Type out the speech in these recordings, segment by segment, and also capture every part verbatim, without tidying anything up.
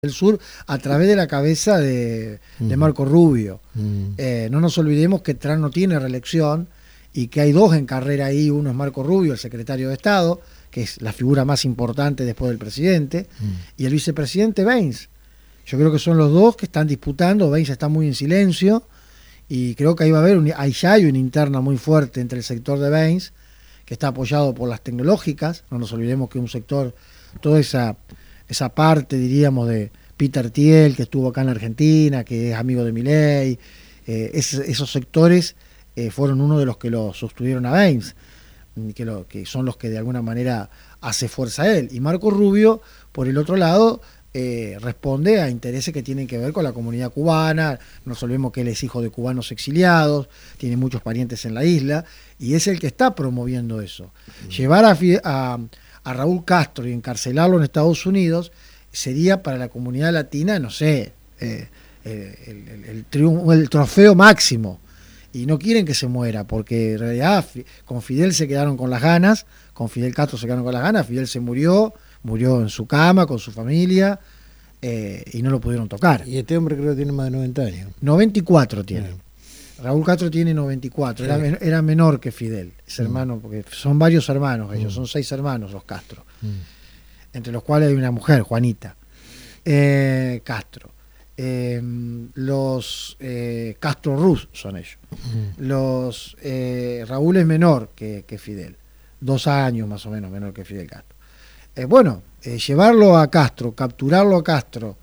del Sur a través de la cabeza de, de Marco Rubio. Uh-huh. eh, no nos olvidemos que Trump no tiene reelección y que hay dos en carrera ahí. Uno es Marco Rubio, el secretario de Estado, que es la figura más importante después del presidente, uh-huh. y el vicepresidente Vance. Yo creo que son los dos que están disputando. Vance está muy en silencio y creo que ahí va a haber un, ahí ya hay una interna muy fuerte entre el sector de Vance, que está apoyado por las tecnológicas. No nos olvidemos que un sector, toda esa esa parte, diríamos, de Peter Thiel, que estuvo acá en la Argentina, que es amigo de Milei, eh, es, esos sectores eh, fueron uno de los que lo sostuvieron a Vance, que, lo, que son los que de alguna manera hace fuerza a él. Y Marco Rubio, por el otro lado, eh, responde a intereses que tienen que ver con la comunidad cubana. No nos olvidemos que él es hijo de cubanos exiliados, tiene muchos parientes en la isla, y es el que está promoviendo eso. Mm. Llevar a... a a Raúl Castro y encarcelarlo en Estados Unidos sería para la comunidad latina, no sé, eh, el, el, el, triunfo, el trofeo máximo. Y no quieren que se muera, porque en realidad con Fidel se quedaron con las ganas, con Fidel Castro se quedaron con las ganas. Fidel se murió, murió en su cama, con su familia, eh, y no lo pudieron tocar. Y este hombre creo que tiene más de noventa años. noventa y cuatro tiene. Bien. Raúl Castro tiene noventa y cuatro, sí. era, era menor que Fidel, es hermano, porque son varios hermanos ellos, mm. son seis hermanos los Castro, mm. entre los cuales hay una mujer, Juanita eh, Castro. Eh, los eh, Castro Ruz son ellos. Mm. Los eh, Raúl es menor que, que Fidel, dos años más o menos menor que Fidel Castro. Eh, bueno, eh, llevarlo a Castro, capturarlo a Castro,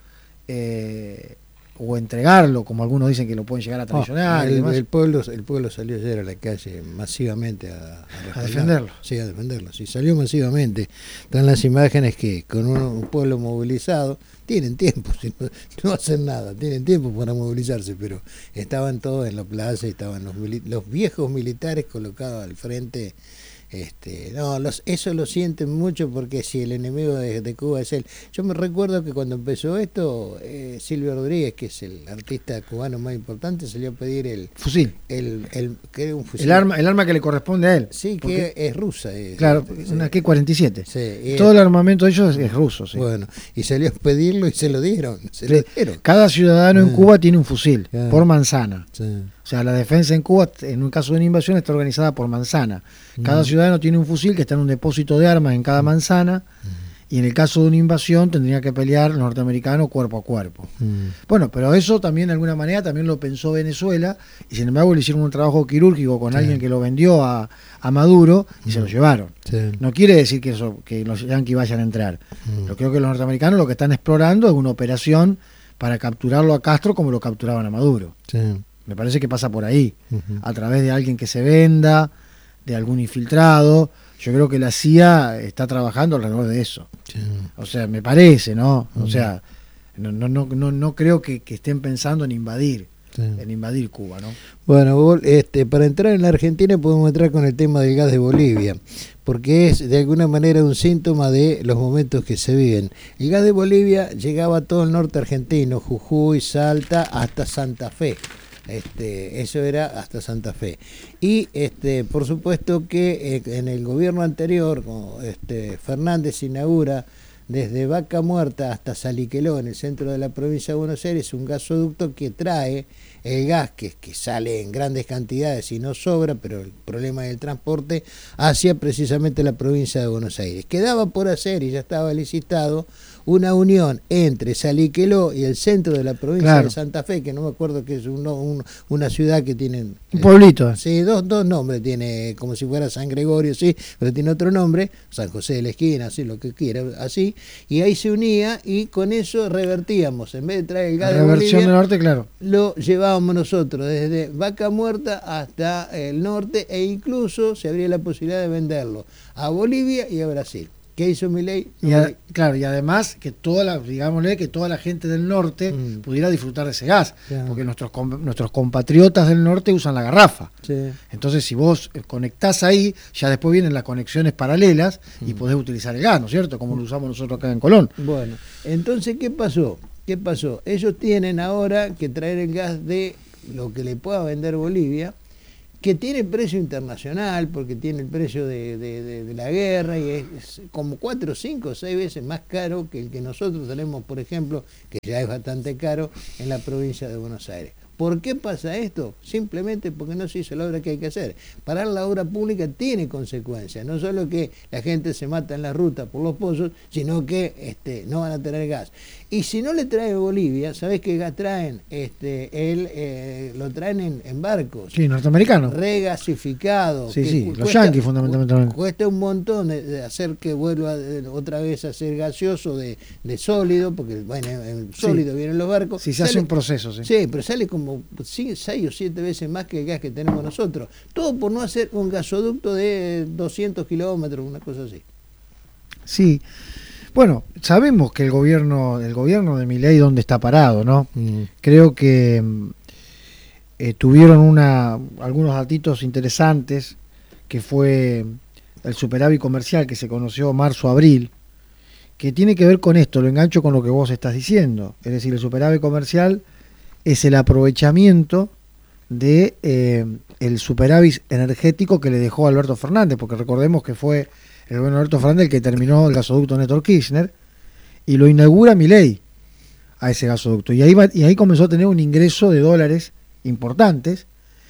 eh, o entregarlo, como algunos dicen que lo pueden llegar a traicionar. Oh, el, y demás. El, pueblo, el pueblo salió ayer a la calle masivamente a, a, a defenderlo. Sí, a defenderlo. Sí, salió masivamente. Están las imágenes que con un, un pueblo movilizado, tienen tiempo, si no, no hacen nada, tienen tiempo para movilizarse, pero estaban todos en la plaza y estaban los, los viejos militares colocados al frente. Este, no, los, eso lo sienten mucho porque si el enemigo de, de Cuba es él. Yo me recuerdo que cuando empezó esto, eh, Silvio Rodríguez, que es el artista cubano más importante, salió a pedir el fusil, el, el, que un fusil. el arma, el arma que le corresponde a él. Sí, que es rusa. Es, claro, es una K cuarenta y siete. Sí, todo el armamento de ellos es, es ruso. Sí. Bueno, y salió a pedirlo y se lo dieron. Se sí. lo dieron. Cada ciudadano en Cuba tiene un fusil ah. por manzana. Sí. O sea, la defensa en Cuba, en un caso de una invasión, está organizada por manzana. Cada mm. ciudadano tiene un fusil que está en un depósito de armas en cada manzana, mm. y en el caso de una invasión tendría que pelear el norteamericano cuerpo a cuerpo. Mm. Bueno, pero eso también de alguna manera también lo pensó Venezuela, y sin embargo le hicieron un trabajo quirúrgico con sí. alguien que lo vendió a, a Maduro y mm. se lo llevaron. Sí. No quiere decir que, eso, que los yanquis vayan a entrar. Mm. Yo creo que los norteamericanos lo que están explorando es una operación para capturarlo a Castro como lo capturaban a Maduro. Sí. Me parece que pasa por ahí, uh-huh. a través de alguien que se venda, de algún infiltrado. Yo creo que la C I A está trabajando alrededor de eso. Sí. O sea, me parece, ¿no? Uh-huh. O sea, no, no, no, no, no creo que, que estén pensando en invadir, sí. en invadir Cuba, ¿no? Bueno, este, para entrar en la Argentina podemos entrar con el tema del gas de Bolivia, porque es de alguna manera un síntoma de los momentos que se viven. El gas de Bolivia llegaba a todo el norte argentino, Jujuy, Salta, hasta Santa Fe. Este, eso era hasta Santa Fe. Y este, por supuesto que eh, en el gobierno anterior, como, este, Fernández inaugura desde Vaca Muerta hasta Saliqueló, en el centro de la provincia de Buenos Aires, un gasoducto que trae el gas, que, que sale en grandes cantidades y no sobra, pero el problema del transporte, hacia precisamente la provincia de Buenos Aires. Quedaba por hacer, y ya estaba licitado, una unión entre Saliqueló y el centro de la provincia claro. de Santa Fe, que no me acuerdo que es un, un, una ciudad que tiene... Un pueblito. Eh, sí, dos, dos nombres, tiene como si fuera San Gregorio, sí, pero tiene otro nombre, San José de la Esquina, así, lo que quiera, así, y ahí se unía y con eso revertíamos, en vez de traer el gas de Bolivia, del norte, claro. lo llevábamos nosotros desde Vaca Muerta hasta el norte, e incluso se abría la posibilidad de venderlo a Bolivia y a Brasil. ¿Qué hizo Milei? Y a, claro, y además que toda la, digámosle, que toda la gente del norte mm. pudiera disfrutar de ese gas, yeah. porque nuestros nuestros compatriotas del norte usan la garrafa. Sí. Entonces, si vos conectás ahí, ya después vienen las conexiones paralelas mm. y podés utilizar el gas, ¿no es cierto? Como lo usamos nosotros acá en Colón. Bueno, entonces, ¿qué pasó? ¿Qué pasó? Ellos tienen ahora que traer el gas de lo que le pueda vender Bolivia, que tiene precio internacional, porque tiene el precio de, de, de, de la guerra, y es como cuatro, cinco, seis veces más caro que el que nosotros tenemos, por ejemplo, que ya es bastante caro, en la provincia de Buenos Aires. ¿Por qué pasa esto? Simplemente porque no se hizo la obra que hay que hacer. Parar la obra pública tiene consecuencias, no solo que la gente se mata en la ruta por los pozos, sino que este, no van a tener gas. Y si no le trae Bolivia, ¿sabés qué gas traen? Este, él, eh, lo traen en, en barcos. Sí, norteamericanos. Regasificados. Sí, sí, cuesta, los yanquis fundamentalmente. Cuesta un montón de, de hacer que vuelva otra vez a ser gaseoso de, de sólido, porque bueno, el sólido sí. vienen los barcos. Sí, se sale, hace un proceso, sí. Sí, pero sale como seis o siete veces más que el gas que tenemos nosotros. Todo por no hacer un gasoducto de doscientos kilómetros, una cosa así. Sí. Bueno, sabemos que el gobierno, el gobierno de Milei dónde está parado, ¿no? Mm. Creo que eh, tuvieron una, algunos datitos interesantes, que fue el superávit comercial que se conoció marzo-abril, que tiene que ver con esto, lo engancho con lo que vos estás diciendo. Es decir, el superávit comercial es el aprovechamiento de eh, el superávit energético que le dejó Alberto Fernández, porque recordemos que fue el gobierno de Alberto Fernández el que terminó el gasoducto Néstor Kirchner y lo inaugura Milei a ese gasoducto, y ahí, va, y ahí comenzó a tener un ingreso de dólares importantes,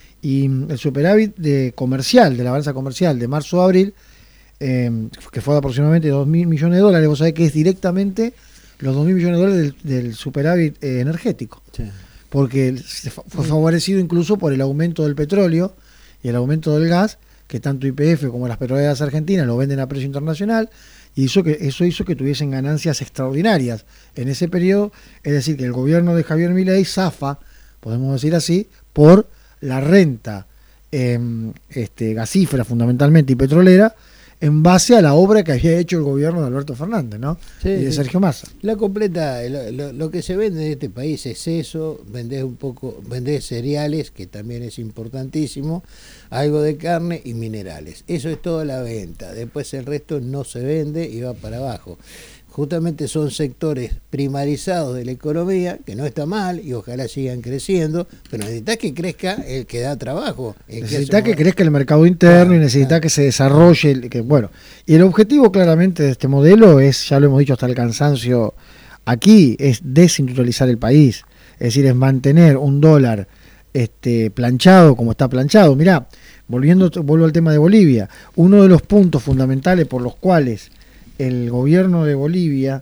y el superávit de comercial, de la balanza comercial de marzo a abril, eh, que fue de aproximadamente dos mil millones de dólares, vos sabés que es directamente los dos mil millones de dólares del, del superávit eh, energético. Sí. Porque fue favorecido incluso por el aumento del petróleo y el aumento del gas, que tanto Y P F como las petroleras argentinas lo venden a precio internacional, y hizo que, eso hizo que tuviesen ganancias extraordinarias en ese periodo. Es decir, que el gobierno de Javier Milei zafa, podemos decir así, por la renta eh, este, gasífera fundamentalmente y petrolera, en base a la obra que había hecho el gobierno de Alberto Fernández, ¿no? Sí, y de Sergio Massa. La completa, lo, lo, lo que se vende en este país es eso, vendés un poco, vendés cereales, que también es importantísimo, algo de carne y minerales. Eso es toda la venta. Después el resto no se vende y va para abajo. Justamente son sectores primarizados de la economía, que no está mal y ojalá sigan creciendo, pero necesitas que crezca el que da trabajo. Necesitas que, que crezca el mercado interno, ah, y necesitas ah. que se desarrolle. El, que, bueno, y el objetivo claramente de este modelo es, ya lo hemos dicho hasta el cansancio aquí, es desindustrializar el país. Es decir, es mantener un dólar este, planchado como está planchado. Mirá, volviendo, vuelvo al tema de Bolivia, uno de los puntos fundamentales por los cuales el gobierno de Bolivia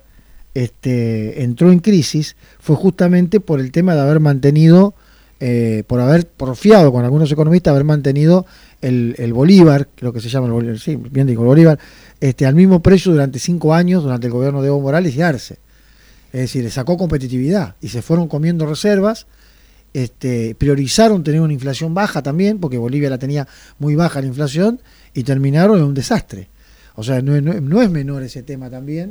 este, entró en crisis fue justamente por el tema de haber mantenido, eh, por haber porfiado con algunos economistas, haber mantenido el, el Bolívar, lo que se llama el Bolívar, sí, bien digo, el Bolívar, este, al mismo precio durante cinco años, durante el gobierno de Evo Morales y Arce. Es decir, le sacó competitividad y se fueron comiendo reservas, este, priorizaron tener una inflación baja también, porque Bolivia la tenía muy baja la inflación, y terminaron en un desastre. O sea, no, no, no es menor ese tema también,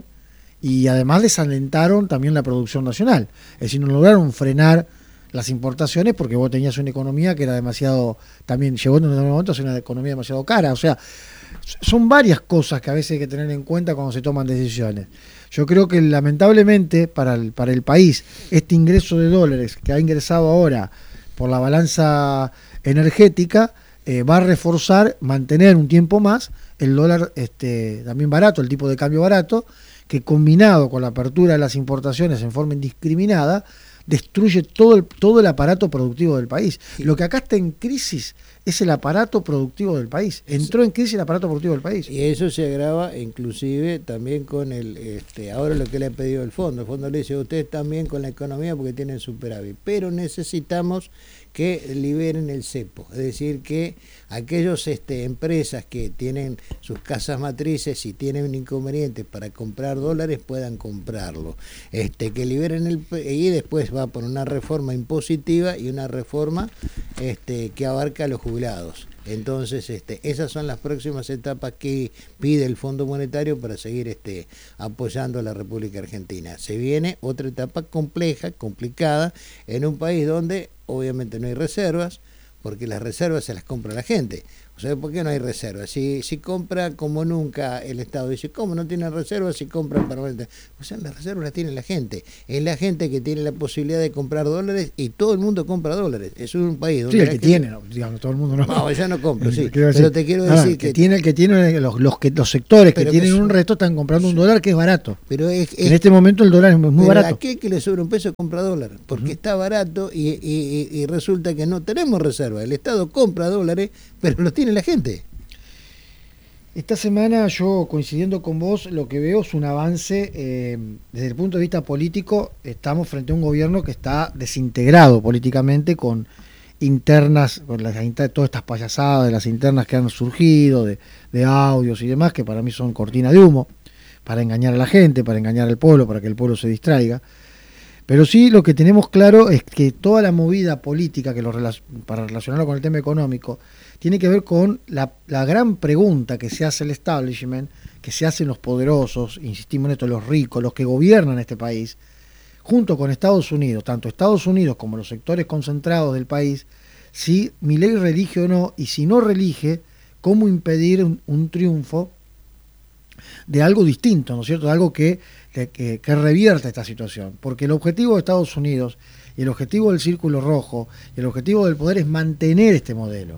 y además desalentaron también la producción nacional. Es decir, no lograron frenar las importaciones porque vos tenías una economía que era demasiado, también llegó en un momento a ser una economía demasiado cara. O sea, son varias cosas que a veces hay que tener en cuenta cuando se toman decisiones. Yo creo que lamentablemente para el, para el país, este ingreso de dólares que ha ingresado ahora por la balanza energética, Eh, va a reforzar, mantener un tiempo más el dólar este, también barato, el tipo de cambio barato, que combinado con la apertura de las importaciones en forma indiscriminada, destruye todo el, todo el aparato productivo del país. Sí. Lo que acá está en crisis es el aparato productivo del país. Entró en crisis el aparato productivo del país. Y eso se agrava inclusive también con el, este, ahora lo que le ha pedido el fondo. El fondo le dice, ustedes también con la economía porque tienen superávit, pero necesitamos que liberen el cepo, es decir, que aquellas este, empresas que tienen sus casas matrices y tienen inconvenientes para comprar dólares puedan comprarlo, este, que liberen el y después va por una reforma impositiva y una reforma este, que abarca a los jubilados. Entonces, este, esas son las próximas etapas que pide el Fondo Monetario para seguir este, apoyando a la República Argentina. Se viene otra etapa compleja, complicada, en un país donde obviamente no hay reservas, porque las reservas se las compra la gente. O sea, ¿por qué no hay reservas? Si, si compra como nunca el Estado, dice, ¿cómo no tienen reservas si compran permanentemente? O sea, las reservas las tiene la gente. Es la gente que tiene la posibilidad de comprar dólares y todo el mundo compra dólares. Es un país donde... Sí, el que gente... tiene, no, digamos, todo el mundo no. No, yo no compro, sí. Pero decir, te quiero decir ah, que, que... tiene el que tiene, los, los, que, los sectores pero que tienen que un resto están comprando un dólar que es barato. Pero es, es, en este momento el dólar es muy pero barato. Aquel que le sobra un peso compra dólar, porque uh-huh. está barato y, y, y, y resulta que no tenemos reserva. El Estado compra dólares, pero los tiene la gente. Esta semana yo, coincidiendo con vos, lo que veo es un avance eh, desde el punto de vista político. Estamos frente a un gobierno que está desintegrado políticamente con internas, con las, todas estas payasadas de las internas que han surgido, de, de audios y demás, que para mí son cortina de humo, para engañar a la gente, para engañar al pueblo, para que el pueblo se distraiga. Pero sí lo que tenemos claro es que toda la movida política, que lo, para relacionarlo con el tema económico, tiene que ver con la, la gran pregunta que se hace el establishment, que se hacen los poderosos, insistimos en esto, los ricos, los que gobiernan este país, junto con Estados Unidos, tanto Estados Unidos como los sectores concentrados del país, si Milei reelige o no, y si no reelige, cómo impedir un, un triunfo de algo distinto, ¿no es cierto?, de algo que, que, que, que revierta esta situación, porque el objetivo de Estados Unidos y el objetivo del Círculo Rojo y el objetivo del poder es mantener este modelo.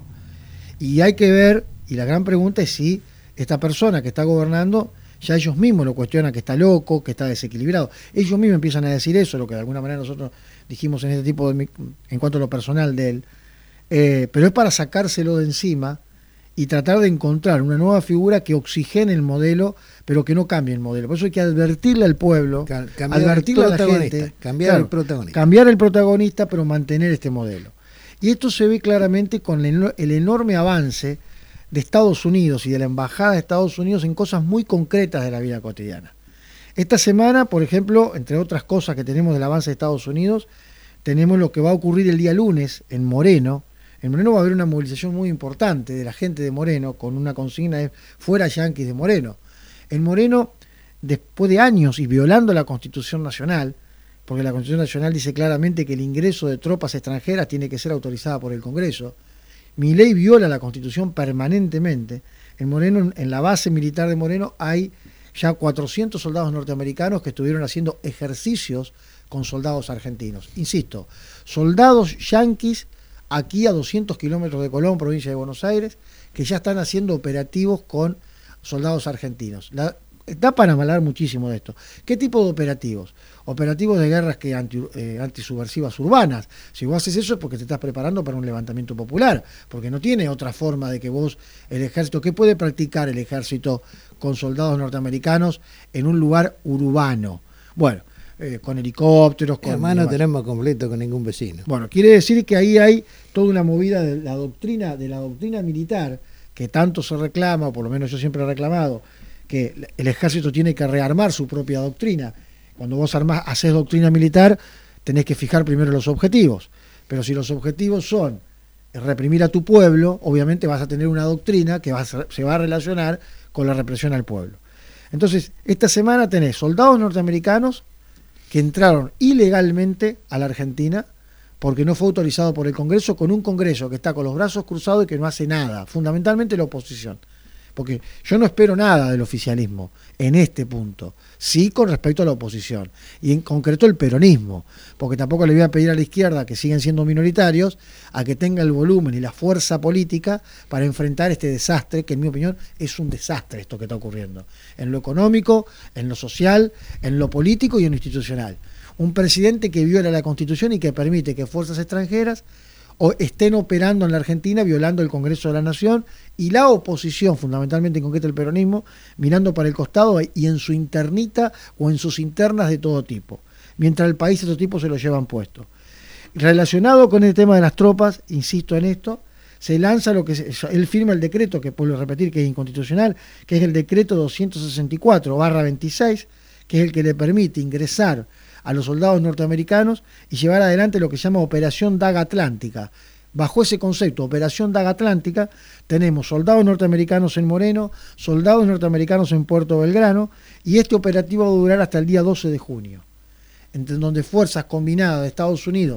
Y hay que ver, y la gran pregunta es si esta persona que está gobernando, ya ellos mismos lo cuestionan, que está loco, que está desequilibrado. Ellos mismos empiezan a decir eso, lo que de alguna manera nosotros dijimos en este tipo de, en cuanto a lo personal de él, eh, pero es para sacárselo de encima y tratar de encontrar una nueva figura que oxigene el modelo, pero que no cambie el modelo. Por eso hay que advertirle al pueblo, cambiar advertirle a la gente, cambiar claro, el protagonista. Cambiar el protagonista, pero mantener este modelo. Y esto se ve claramente con el, el enorme avance de Estados Unidos y de la Embajada de Estados Unidos en cosas muy concretas de la vida cotidiana. Esta semana, por ejemplo, entre otras cosas que tenemos del avance de Estados Unidos, tenemos lo que va a ocurrir el día lunes en Moreno. En Moreno va a haber una movilización muy importante de la gente de Moreno, con una consigna de fuera yanquis de Moreno. En Moreno, después de años y violando la Constitución Nacional, porque la Constitución Nacional dice claramente que el ingreso de tropas extranjeras tiene que ser autorizada por el Congreso, Milei viola la Constitución permanentemente. En Moreno, en la base militar de Moreno, hay ya cuatrocientos soldados norteamericanos que estuvieron haciendo ejercicios con soldados argentinos. Insisto, soldados yanquis aquí a doscientos kilómetros de Colón, provincia de Buenos Aires, que ya están haciendo operativos con soldados argentinos. La, da para hablar muchísimo de esto. ¿Qué tipo de operativos? Operativos de guerras que anti, eh, antisubversivas urbanas. Si vos haces eso es porque te estás preparando para un levantamiento popular, porque no tiene otra forma de que vos, el ejército, ¿qué puede practicar el ejército con soldados norteamericanos en un lugar urbano? Bueno, eh, con helicópteros, con... Además no tenemos completo con ningún vecino. Bueno, quiere decir que ahí hay toda una movida de la doctrina, de la doctrina militar, que tanto se reclama, o por lo menos yo siempre he reclamado, que el ejército tiene que rearmar su propia doctrina. Cuando vos armás, haces doctrina militar, tenés que fijar primero los objetivos. Pero si los objetivos son reprimir a tu pueblo, obviamente vas a tener una doctrina que va a ser, se va a relacionar con la represión al pueblo. Entonces, esta semana tenés soldados norteamericanos que entraron ilegalmente a la Argentina porque no fue autorizado por el Congreso, con un Congreso que está con los brazos cruzados y que no hace nada, fundamentalmente la oposición. Porque yo no espero nada del oficialismo en este punto, sí con respecto a la oposición, y en concreto el peronismo, porque tampoco le voy a pedir a la izquierda, que siguen siendo minoritarios, a que tenga el volumen y la fuerza política para enfrentar este desastre, que en mi opinión es un desastre esto que está ocurriendo, en lo económico, en lo social, en lo político y en lo institucional. Un presidente que viola la Constitución y que permite que fuerzas extranjeras o estén operando en la Argentina violando el Congreso de la Nación, y la oposición, fundamentalmente en concreto el peronismo, mirando para el costado y en su internita o en sus internas de todo tipo, mientras el país estos tipos se lo llevan puesto. Relacionado con el tema de las tropas, insisto en esto, se lanza lo que se, él firma el decreto, que puedo repetir que es inconstitucional, que es el decreto doscientos sesenta y cuatro barra veintiséis, que es el que le permite ingresar a los soldados norteamericanos y llevar adelante lo que se llama Operación Daga Atlántica. Bajo ese concepto, Operación Daga Atlántica, tenemos soldados norteamericanos en Moreno, soldados norteamericanos en Puerto Belgrano, y este operativo va a durar hasta el día doce de junio, en donde fuerzas combinadas de Estados Unidos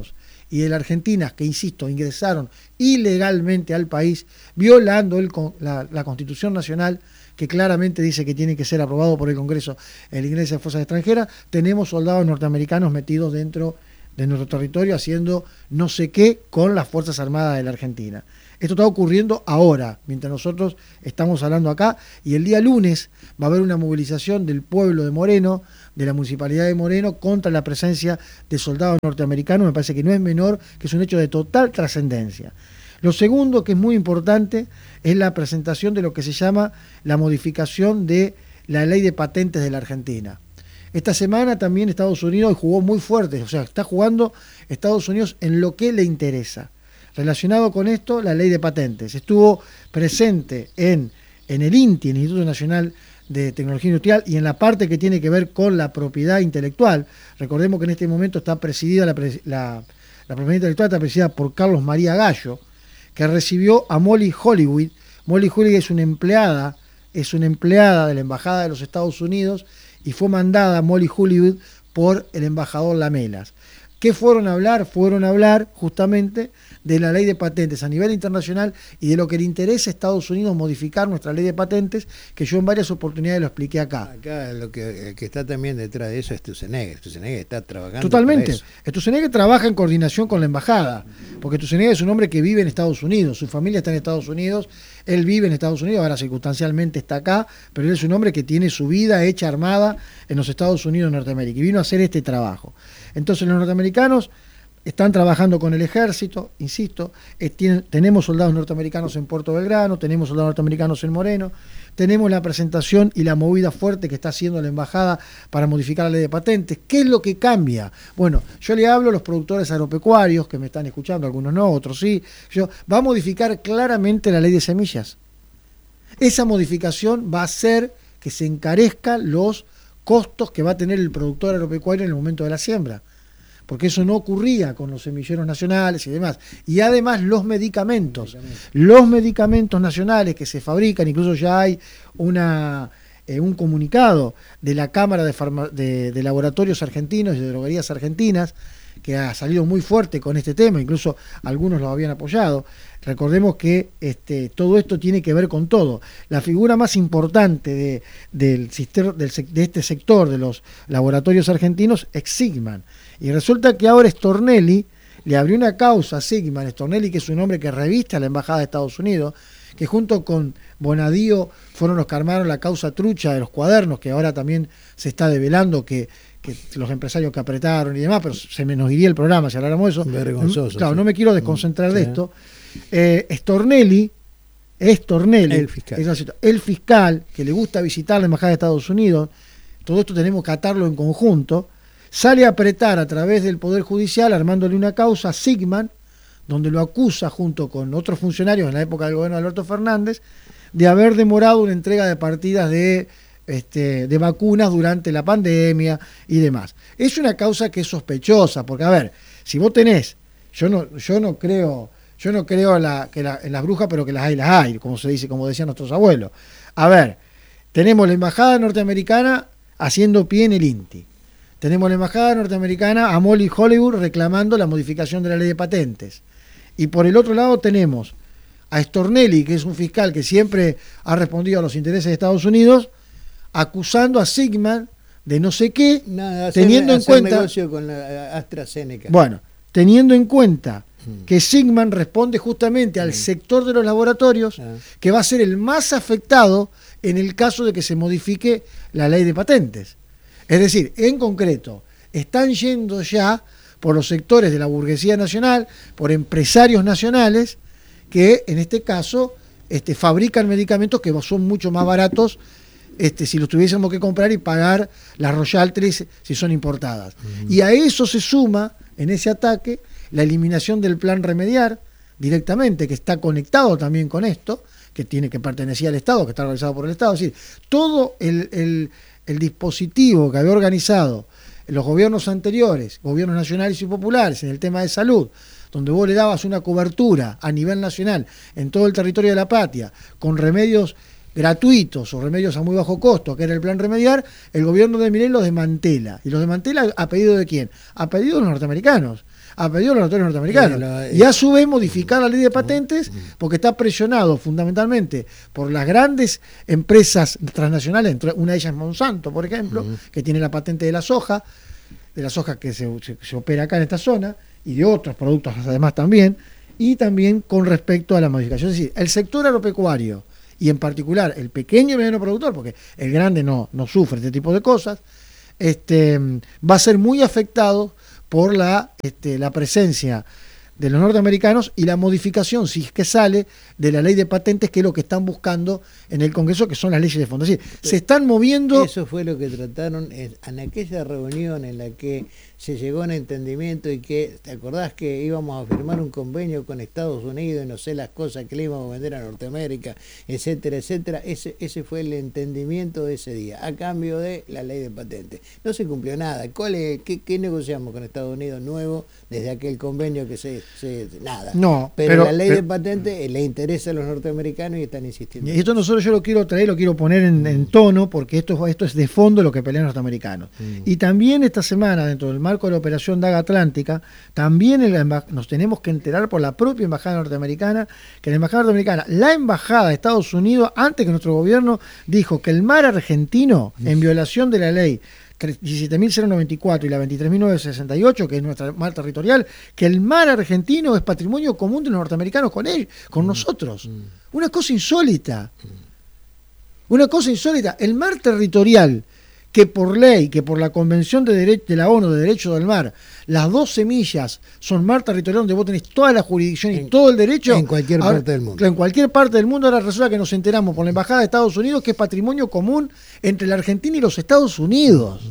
y de la Argentina, que insisto, ingresaron ilegalmente al país, violando el, la, la Constitución Nacional, que claramente dice que tiene que ser aprobado por el Congreso el ingreso de fuerzas extranjeras. Tenemos soldados norteamericanos metidos dentro de nuestro territorio haciendo no sé qué con las Fuerzas Armadas de la Argentina. Esto está ocurriendo ahora, mientras nosotros estamos hablando acá, y el día lunes va a haber una movilización del pueblo de Moreno, de la municipalidad de Moreno, contra la presencia de soldados norteamericanos. Me parece que no es menor, que es un hecho de total trascendencia. Lo segundo, que es muy importante, es la presentación de lo que se llama la modificación de la ley de patentes de la Argentina. Esta semana también Estados Unidos jugó muy fuerte, o sea, está jugando Estados Unidos en lo que le interesa. Relacionado con esto, la ley de patentes. Estuvo presente en, en el INTI, el Instituto Nacional de Tecnología Industrial, y en la parte que tiene que ver con la propiedad intelectual. Recordemos que en este momento está presidida, la, la, la propiedad intelectual está presidida por Carlos María Gallo, que recibió a Molly Hollywood. Molly Hollywood es una empleada, es una empleada de la Embajada de los Estados Unidos, y fue mandada Molly Hollywood por el embajador Lamelas. ¿Qué fueron a hablar? Fueron a hablar justamente de la ley de patentes a nivel internacional y de lo que le interesa a Estados Unidos modificar nuestra ley de patentes, que yo en varias oportunidades lo expliqué acá. Acá lo que, que está también detrás de eso es Tusenegre. Tusenegre está trabajando. Totalmente. Tusenegre trabaja en coordinación con la embajada, porque Tusenegre es un hombre que vive en Estados Unidos, su familia está en Estados Unidos, él vive en Estados Unidos, ahora circunstancialmente está acá, pero él es un hombre que tiene su vida hecha armada en los Estados Unidos de Norteamérica y vino a hacer este trabajo. Entonces los norteamericanos están trabajando con el ejército, insisto, eh, tienen, tenemos soldados norteamericanos en Puerto Belgrano, tenemos soldados norteamericanos en Moreno, tenemos la presentación y la movida fuerte que está haciendo la embajada para modificar la ley de patentes. ¿Qué es lo que cambia? Bueno, yo le hablo a los productores agropecuarios que me están escuchando, algunos no, otros sí. Yo, va a modificar claramente la ley de semillas. Esa modificación va a hacer que se encarezcan los costos que va a tener el productor agropecuario en el momento de la siembra, porque eso no ocurría con los semilleros nacionales y demás. Y además los medicamentos, medicamentos. los medicamentos nacionales que se fabrican, incluso ya hay una, eh, un comunicado de la Cámara de, Farma, de, de Laboratorios Argentinos y de Droguerías Argentinas, que ha salido muy fuerte con este tema, incluso algunos lo habían apoyado. Recordemos que este, todo esto tiene que ver con todo. La figura más importante de, del, del, de este sector de los laboratorios argentinos es Sigman. Y resulta que ahora Stornelli le abrió una causa a Sigman. Stornelli, que es un hombre que reviste a la Embajada de Estados Unidos, que junto con Bonadío fueron los que armaron la causa trucha de los cuadernos, que ahora también se está develando que que los empresarios que apretaron y demás, pero se me nos iría el programa si habláramos de eso. Vergonzoso. Claro, sí. no me quiero desconcentrar sí. de esto. Eh, Stornelli, Stornelli, el fiscal. Es el fiscal que le gusta visitar la Embajada de Estados Unidos, todo esto tenemos que atarlo en conjunto, sale a apretar a través del Poder Judicial, armándole una causa a Sigman, donde lo acusa junto con otros funcionarios en la época del gobierno de Alberto Fernández, de haber demorado una entrega de partidas de Este, de vacunas durante la pandemia y demás. Es una causa que es sospechosa, porque a ver, si vos tenés, yo no, yo no creo, yo no creo en, la, que la, en las brujas, pero que las hay, las hay, como se dice, como decían nuestros abuelos. A ver, tenemos la embajada norteamericana haciendo pie en el INTI. Tenemos la embajada norteamericana a Molly Hollywood reclamando la modificación de la ley de patentes. Y por el otro lado tenemos a Stornelli, que es un fiscal que siempre ha respondido a los intereses de Estados Unidos, acusando a Sigman de no sé qué, Nada, hacer, teniendo en hacer cuenta negocio con la AstraZeneca. Bueno, teniendo en cuenta mm. que Sigman responde justamente al mm. sector de los laboratorios, ah. que va a ser el más afectado en el caso de que se modifique la ley de patentes. Es decir, en concreto, están yendo ya por los sectores de la burguesía nacional, por empresarios nacionales, que en este caso este, fabrican medicamentos que son mucho más baratos Este, si los tuviésemos que comprar y pagar las royalties si son importadas. Uh-huh. Y a eso se suma, en ese ataque, la eliminación del plan remediar directamente, que está conectado también con esto, que tiene que pertenecer al Estado, que está organizado por el Estado. Es decir, todo el, el, el dispositivo que había organizado en los gobiernos anteriores, gobiernos nacionales y populares, en el tema de salud, donde vos le dabas una cobertura a nivel nacional en todo el territorio de la patria, con remedios gratuitos o remedios a muy bajo costo, que era el plan Remediar, el gobierno de Milei los desmantela. ¿Y los desmantela a pedido de quién? A pedido de los norteamericanos. A pedido de los notorios norteamericanos. Sí, lo, eh, y a su vez modificar la ley de patentes porque está presionado fundamentalmente por las grandes empresas transnacionales, una de ellas es Monsanto, por ejemplo, uh-huh. que tiene la patente de la soja, de la soja que se, se, se opera acá en esta zona, y de otros productos además también, y también con respecto a la modificación. Es decir, el sector agropecuario, y en particular el pequeño y mediano productor, porque el grande no, no sufre este tipo de cosas, este, va a ser muy afectado por la, este, la presencia de los norteamericanos y la modificación, si es que sale, de la ley de patentes, que es lo que están buscando en el Congreso, que son las leyes de fondo. Es decir, se están moviendo... Eso fue lo que trataron en, en aquella reunión en la que se llegó a un entendimiento y que, ¿te acordás que íbamos a firmar un convenio con Estados Unidos y no sé las cosas que le íbamos a vender a Norteamérica, etcétera, etcétera? Ese, ese fue el entendimiento de ese día, a cambio de la ley de patentes. No se cumplió nada. ¿Cuál es, qué, qué negociamos con Estados Unidos nuevo desde aquel convenio que se... se nada. No, pero, pero la ley pero, de patentes le interesa a los norteamericanos y están insistiendo. Y esto nosotros yo lo quiero traer, lo quiero poner en, en tono, porque esto, esto es de fondo lo que pelean los norteamericanos. Mm. Y también esta semana, dentro del marco de la operación Daga Atlántica, también el, nos tenemos que enterar por la propia embajada norteamericana, que la embajada norteamericana, la embajada de Estados Unidos, antes que nuestro gobierno, dijo que el mar argentino, en violación de la ley diecisiete mil noventa y cuatro y la veintitrés mil novecientos sesenta y ocho, que es nuestra mar territorial, que el mar argentino es patrimonio común de los norteamericanos con ellos, con mm. nosotros. Mm. Una cosa insólita. Mm. Una cosa insólita. El mar territorial, que por ley, que por la Convención de, Dere- de la ONU de Derechos del Mar, las doce millas son mar territorial donde vos tenés toda la jurisdicción en, y todo el derecho. En cualquier ahora, parte del mundo. En cualquier parte del mundo. Ahora resulta que nos enteramos por la Embajada de Estados Unidos que es patrimonio común entre la Argentina y los Estados Unidos.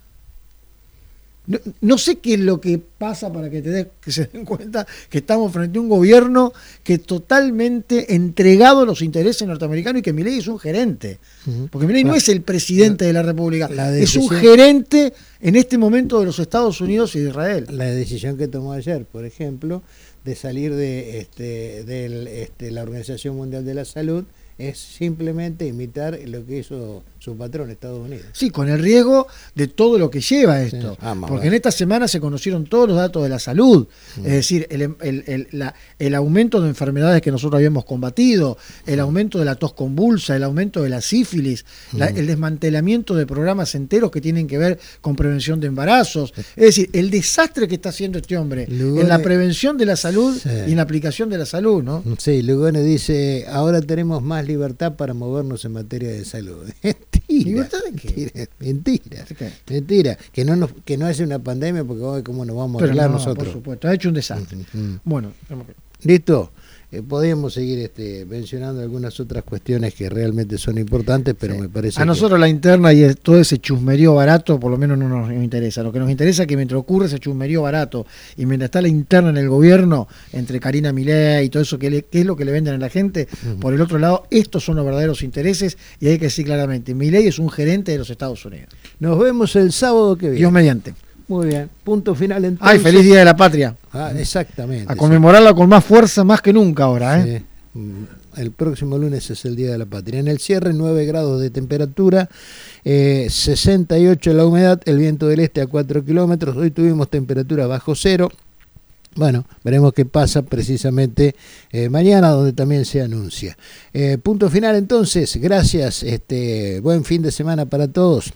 No, no sé qué es lo que pasa para que te des, que se den cuenta que estamos frente a un gobierno que es totalmente entregado a los intereses norteamericanos y que Milei es un gerente. Uh-huh. Porque Milei no es el presidente de la República, la decisión, es un gerente en este momento de los Estados Unidos y de Israel. La decisión que tomó ayer, por ejemplo, de salir de, este, de este, la Organización Mundial de la Salud, es simplemente imitar lo que hizo su patrón, Estados Unidos. Sí, con el riesgo de todo lo que lleva esto. Sí. Ah, porque en esta semana se conocieron todos los datos de la salud, mm. es decir, el, el, el, la, el aumento de enfermedades que nosotros habíamos combatido, el aumento de la tos convulsa, el aumento de la sífilis, mm. la, el desmantelamiento de programas enteros que tienen que ver con prevención de embarazos. Es decir, el desastre que está haciendo este hombre Lugone, en la prevención de la salud sí. y en la aplicación de la salud, ¿no? Sí, Lugone dice, ahora tenemos más libertad para movernos en materia de salud. Mentira. ¿Libertad de qué? Mentira. Mentira. Mentira. Que no nos, que no hace una pandemia porque hoy cómo nos vamos a arreglar no, nosotros. Por supuesto, ha hecho un desastre. Uh-huh. Bueno, listo. Eh, podríamos seguir este, mencionando algunas otras cuestiones que realmente son importantes, pero sí. me parece a que... nosotros la interna y todo ese chusmerío barato por lo menos no nos interesa. Lo que nos interesa es que mientras ocurre ese chusmerío barato y mientras está la interna en el gobierno entre Karina Milei y todo eso que, le, que es lo que le venden a la gente, uh-huh. por el otro lado, estos son los verdaderos intereses y hay que decir claramente, Milei es un gerente de los Estados Unidos. Nos vemos el sábado que viene. Dios mediante. Muy bien, punto final entonces. ¡Ay, feliz Día de la Patria! Ah, exactamente. A conmemorarla sí. con más fuerza, más que nunca ahora, ¿eh? Sí. El próximo lunes es el Día de la Patria. En el cierre, nueve grados de temperatura, eh, sesenta y ocho la humedad, el viento del este a cuatro kilómetros. Hoy tuvimos temperatura bajo cero. Bueno, veremos qué pasa precisamente eh, mañana, donde también se anuncia. Eh, punto final entonces, gracias, este, buen fin de semana para todos.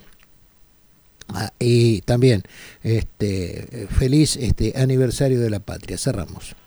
Ah, y también este feliz este aniversario de la patria. Cerramos.